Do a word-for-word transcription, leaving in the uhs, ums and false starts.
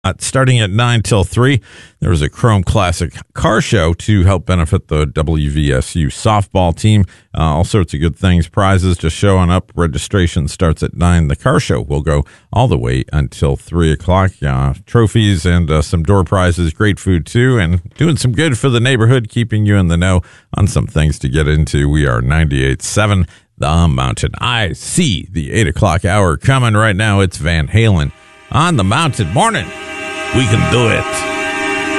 Uh, starting at nine till three, there was a Chrome Classic car show to help benefit the W V S U softball team. Uh, all sorts of good things, prizes just showing up. Registration starts at nine. The car show will go all the way until three o'clock. Uh, trophies and uh, some door prizes, great food too, and doing some good for the neighborhood, keeping you in the know on some things to get into. We are ninety-eight point seven The Mountain. I see the eight o'clock hour coming right now. It's Van Halen on the Mountain. Morning. We can do it.